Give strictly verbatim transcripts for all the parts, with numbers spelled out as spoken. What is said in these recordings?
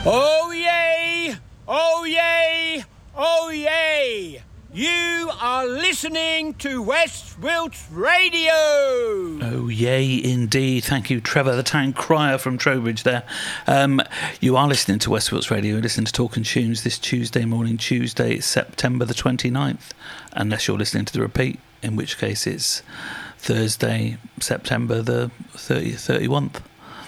Oh yay! Oh yay! Oh yay! You are listening to West Wilts Radio! Oh, yay, indeed. Thank you, Trevor, the town crier from Trowbridge there. Um, you are listening to West Wilts Radio. Listen to Talking Tunes this Tuesday morning, Tuesday, September the twenty-ninth, unless you're listening to the repeat, in which case it's Thursday, September the thirtieth, thirty-first,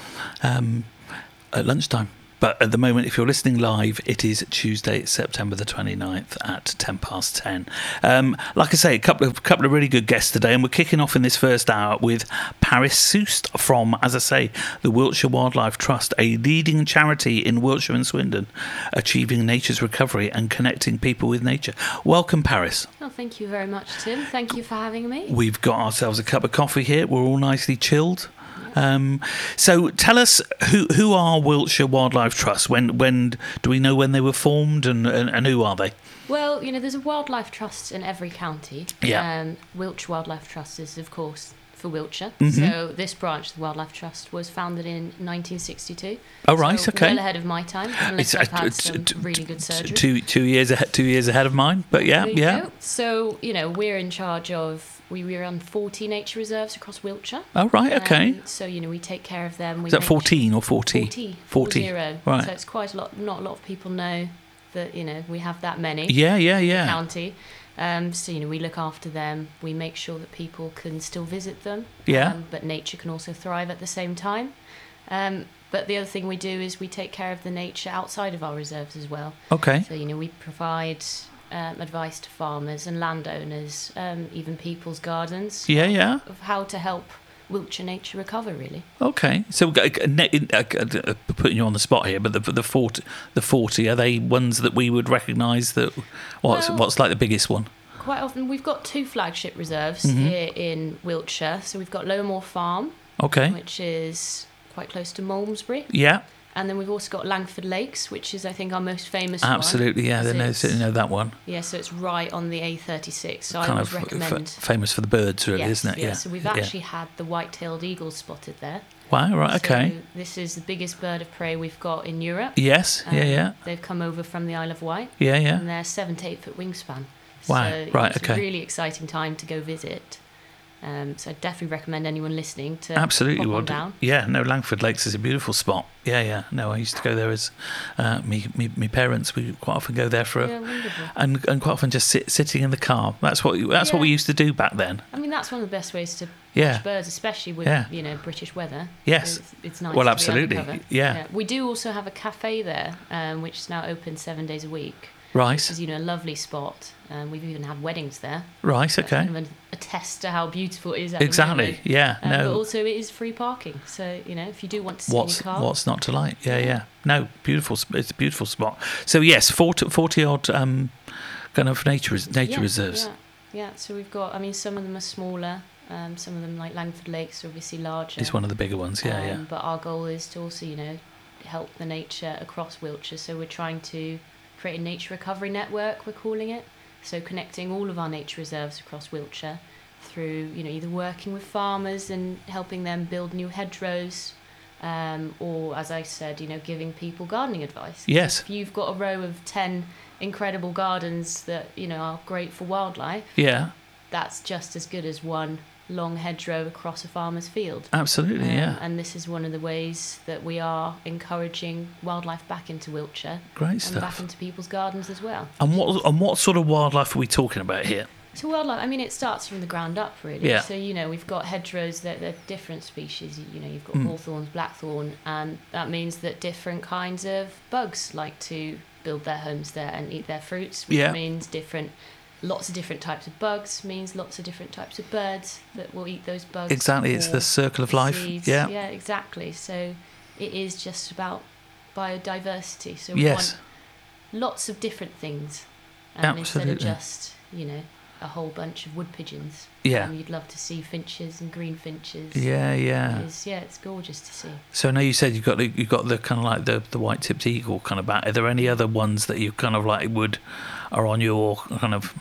um, at lunchtime. But at the moment, if you're listening live, it is Tuesday, September the twenty-ninth at ten past ten. Um, like I say, a couple of couple of really good guests today, and we're kicking off in this first hour with Paris Soust from, as I say, the Wiltshire Wildlife Trust, a leading charity in Wiltshire and Swindon, achieving nature's recovery and connecting people with nature. Welcome, Paris. Well, thank you very much, Tim. Thank you for having me. We've got ourselves a cup of coffee here. We're all nicely chilled. Um, so tell us, who who are Wiltshire Wildlife Trust? When when do we know when they were formed, and, and, and who are they? Well, you know, there's a wildlife trust in every county. Yeah. Um, Wiltshire Wildlife Trust is, of course, for Wiltshire. Mm-hmm. So this branch of the Wildlife Trust was founded in nineteen sixty-two. Oh, right, so okay. Well ahead of my time, unless It's, I've uh, had t- some t- really good surgery. Two two years ahead, two years ahead of mine, but yeah, There you yeah. go. So, you know, we're in charge of, we, we run forty nature reserves across Wiltshire. Oh, right, okay. Um, so, you know, we take care of them. We Is that make fourteen or forty? forty. forty. Zero. Right. So it's quite a lot, not a lot of people know that, you know, we have that many. Yeah, yeah, yeah. County. Um, so, you know, we look after them. We make sure that people can still visit them. Yeah. Um, but nature can also thrive at the same time. Um, but the other thing we do is we take care of the nature outside of our reserves as well. Okay. So, you know, we provide um, advice to farmers and landowners, um, even people's gardens. Yeah, yeah. Of how to help Wiltshire nature recover, really. Okay. So, uh, uh, uh, putting you on the spot here, but the the forty, the forty, are they ones that we would recognise that? What's Well, what's like the biggest one? Quite often, we've got two flagship reserves Mm-hmm. here in Wiltshire. So we've got Lowmore Farm, Okay. which is quite close to Malmesbury. Yeah. And then we've also got Langford Lakes, which is, I think, our most famous Absolutely. one. Yeah. They know, It's- certainly know that one. Yeah, so it's right on the A thirty-six. So I Kind always of recommend... f- famous for the birds, really, yes, isn't it? yeah. Yeah. So we've Yeah. actually had the white-tailed eagle spotted there. Wow. Right. Okay. So this is the biggest bird of prey we've got in Europe. Yes. Yeah. Um, Yeah. They've come over from the Isle of Wight. Yeah. Yeah. And they're seven to eight foot wingspan. Wow, So right, it's okay. a really exciting time to go visit. Um, so I definitely recommend anyone listening to Absolutely. pop Well, on down. yeah, no, Langford Lakes is a beautiful spot. Yeah, yeah. No, I used to go there as uh, me, me, me parents. We quite often go there for, a, Yeah, wonderful. and and quite often just sit, sitting in the car. That's what that's what Yeah. we used to do back then. I mean, that's one of the best ways to Yeah. watch birds, especially with Yeah. you know British weather. Yes. It's, it's nice. Well, to be absolutely. undercover. Yeah. We do also have a cafe there, um, which is now open seven days a week. Right. Which is, you know, a lovely spot. Um, we've even had weddings there. Right. That's Okay. kind of a, a test to how beautiful it is at Exactly. the moment. Yeah. Um, no. But also it is free parking. So, you know, if you do want to sit What's in your car... what's not to like? Yeah, yeah. No, beautiful. sp- It's a beautiful spot. So yes, forty, forty odd um, kind of nature res- nature yeah, reserves. Yeah, yeah. So we've got, I mean, some of them are smaller. Um, some of them, like Langford Lakes, are obviously larger. It's one of the bigger ones. Yeah, um, yeah. But our goal is to also, you know, help the nature across Wiltshire. So we're trying to create a nature recovery network, we're calling it. So connecting all of our nature reserves across Wiltshire through, you know, either working with farmers and helping them build new hedgerows, um, or, as I said, you know, giving people gardening advice. 'Cause Yes. If you've got a row of ten incredible gardens that, you know, are great for wildlife, Yeah. that's just as good as one long hedgerow across a farmer's field. Absolutely. Um, Yeah. And this is one of the ways that we are encouraging wildlife back into Wiltshire Great and stuff. back into people's gardens as well. And what and what sort of wildlife are we talking about here? So wildlife, I mean, it starts from the ground up, really. Yeah. So, you know, we've got hedgerows that they're different species. You know, you've got Mm. hawthorns, blackthorn, and that means that different kinds of bugs like to build their homes there and eat their fruits, which Yeah. means different, lots of different types of bugs means lots of different types of birds that will eat those bugs. Exactly. It's or the circle of life. seeds. Yeah. Yeah, exactly. So it is just about biodiversity. So we Yes. want lots of different things. And instead of Absolutely. just, you know, a whole bunch of wood pigeons. Yeah. Um, you'd love to see finches and green finches. Yeah, yeah. It's, yeah, it's gorgeous to see. So now you said you've got the, you've got the kind of like the, the white-tipped eagle kind of bat. Are there any other ones that you kind of like would are on your kind of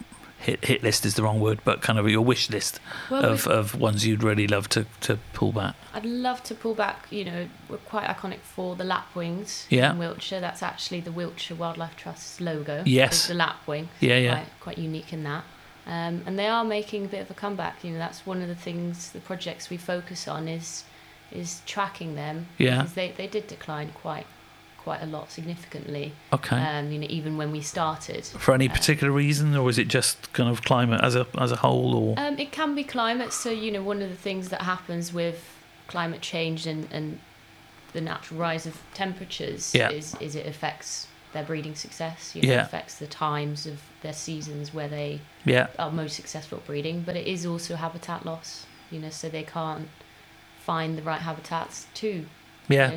hit hit list is the wrong word, but kind of your wish list Well, of, we- of ones you'd really love to, to pull back? I'd love to pull back, you know, we're quite iconic for the lapwings Yeah. in Wiltshire. That's actually the Wiltshire Wildlife Trust's logo. Yes. is the lapwing. Yeah, yeah. Quite, quite unique in that. Um, and they are making a bit of a comeback. You know, that's one of the things, the projects we focus on is is tracking them. Yeah. Because they, they did decline quite quite a lot significantly. Okay. Um, you know, even when we started. For any Uh, particular reason, or is it just kind of climate as a as a whole, or Um, it can be climate. So, you know, one of the things that happens with climate change and, and the natural rise of temperatures Yeah. is, is it affects their breeding success. You know, Yeah. It affects the times of their seasons where they yeah, are most successful at breeding. But it is also habitat loss, you know, so they can't find the right habitats to yeah, you know,